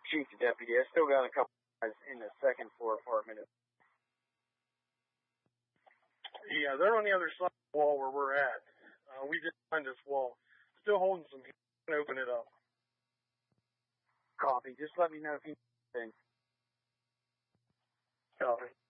Chief Deputy. I still got a couple guys in the second floor apartment. Yeah, they're on the other side of the wall where we're at. We just behind this wall. Still holding some. Can open it up. Copy. Just let me know if you think. Copy.